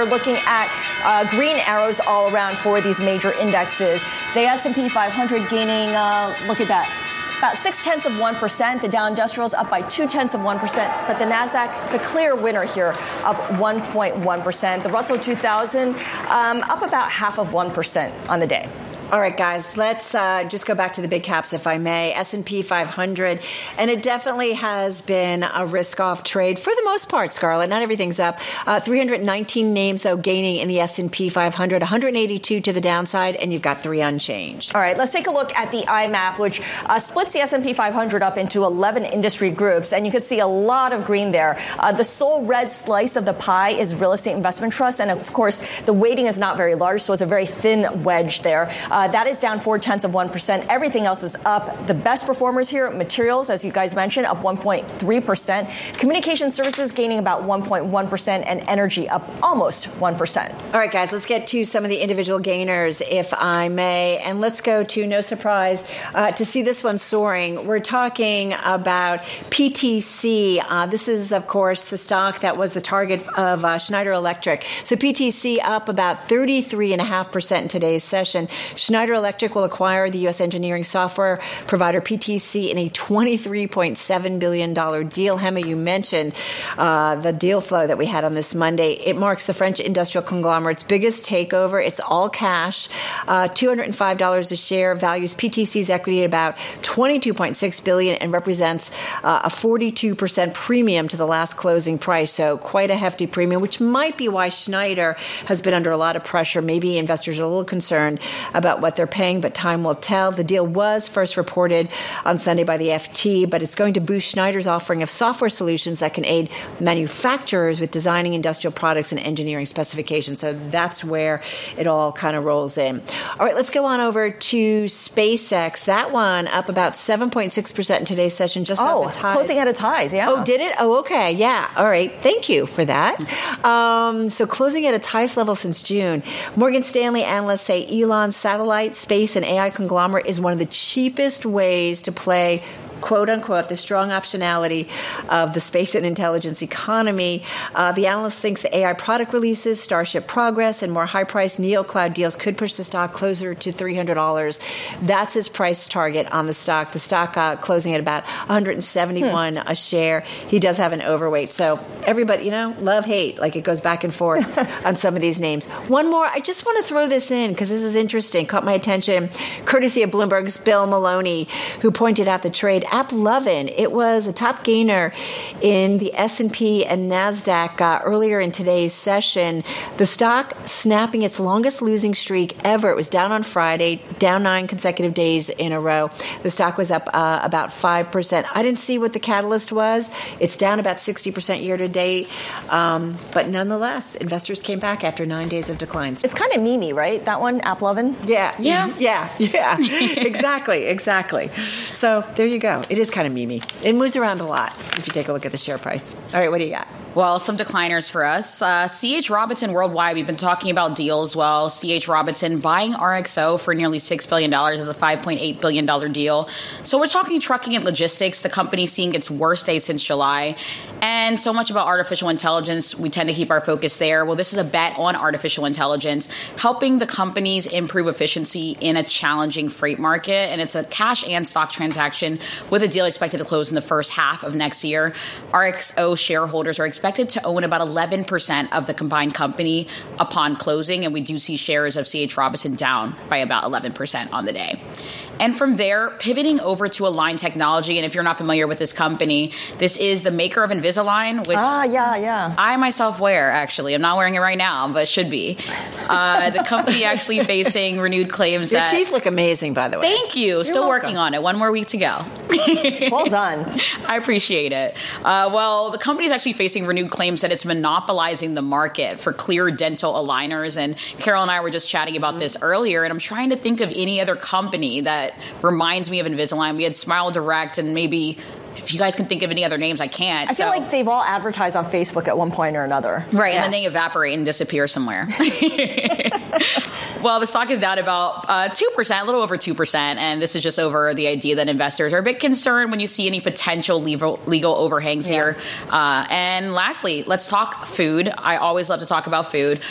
We're looking at green arrows all around for these major indexes. The S&P 500 gaining, look at that, about 0.6%. The Dow Industrials up by 0.2%. But the NASDAQ, the clear winner here, up 1.1%. The Russell 2000 up about 0.5% on the day. All right, guys, let's just go back to the big caps, if I may. S&P 500, and it definitely has been a risk-off trade for the most part, Scarlett. Not everything's up. 319 names, though, gaining in the S&P 500, 182 to the downside, and you've got 3 unchanged. All right, let's take a look at the IMAP, which splits the S&P 500 up into 11 industry groups, and you can see a lot of green there. The sole red slice of the pie is real estate investment trust, and of course, the weighting is not very large, so it's a very thin wedge there. That is down 0.4%. Everything else is up. The best performers here, materials, as you guys mentioned, up 1.3%. Communication services gaining about 1.1%, and energy up almost 1%. All right, guys, let's get to some of the individual gainers, if I may. And let's go to, no surprise, to see this one soaring. We're talking about PTC. This is, of course, the stock that was the target of Schneider Electric. So PTC up about 33.5% in today's session. Schneider Electric will acquire the U.S. engineering software provider PTC in a $23.7 billion deal. Hema, you mentioned the deal flow that we had on this Monday. It marks the French industrial conglomerate's biggest takeover. It's all cash. $205 a share, values PTC's equity at about $22.6 billion and represents a 42% premium to the last closing price. So quite a hefty premium, which might be why Schneider has been under a lot of pressure. Maybe investors are a little concerned about what they're paying, but time will tell. The deal was first reported on Sunday by the FT, but it's going to boost Schneider's offering of software solutions that can aid manufacturers with designing industrial products and engineering specifications. So that's where it all kind of rolls in. All right, let's go on over to SpaceX. That one up about 7.6% in today's session, just off its highs. Closing at its highs, yeah. Oh, did it? Oh, okay, yeah. All right, thank you for that. So closing at its highest level since June. Morgan Stanley analysts say Elon's satellite, space, and AI conglomerate is one of the cheapest ways to play, quote unquote, the strong optionality of the space and intelligence economy. The analyst thinks the AI product releases, Starship Progress, and more high-priced neo-cloud deals could push the stock closer to $300. That's his price target on the stock. The stock closing at about $171 a share. He does have an overweight. So everybody, love, hate, like it goes back and forth on some of these names. One more, I just want to throw this in because this is interesting, caught my attention, courtesy of Bloomberg's Bill Maloney, who pointed out the trade. AppLovin, it was a top gainer in the S&P and NASDAQ earlier in today's session. The stock snapping its longest losing streak ever. It was down on Friday, down 9 consecutive days in a row. The stock was up about 5%. I didn't see what the catalyst was. It's down about 60% year to date. But nonetheless, investors came back after 9 days of declines. It's kind of memey, right? That one, AppLovin? Yeah. Exactly. So there you go. It is kind of memey. It moves around a lot if you take a look at the share price. All right, what do you got? Well, some decliners for us. C.H. Robinson Worldwide, we've been talking about deals. Well, C.H. Robinson buying RXO for nearly $6 billion is a $5.8 billion deal. So we're talking trucking and logistics, the company seeing its worst day since July. And so much about artificial intelligence, we tend to keep our focus there. Well, this is a bet on artificial intelligence, helping the companies improve efficiency in a challenging freight market. And it's a cash and stock transaction with a deal expected to close in the first half of next year. RXO shareholders are expected to own about 11% of the combined company upon closing, and we do see shares of C.H. Robinson down by about 11% on the day. And from there, pivoting over to Align Technology. And if you're not familiar with this company, this is the maker of Invisalign, which I myself wear, actually. I'm not wearing it right now, but should be. The company actually facing renewed claims Your teeth look amazing, by the way. Thank you. You're Still welcome. Working on it. One more week to go. Well done. I appreciate it. Well, the company is actually facing renewed claims that it's monopolizing the market for clear dental aligners. And Carol and I were just chatting about this earlier, and I'm trying to think of any other company that reminds me of Invisalign. We had Smile Direct, and maybe if you guys can think of any other names, I can't. I feel like they've all advertised on Facebook at one point or another. Right, yes. And then they evaporate and disappear somewhere. Well, the stock is down about 2%, a little over 2%, and this is just over the idea that investors are a bit concerned when you see any potential legal overhangs here. And lastly, let's talk food. I always love to talk about food.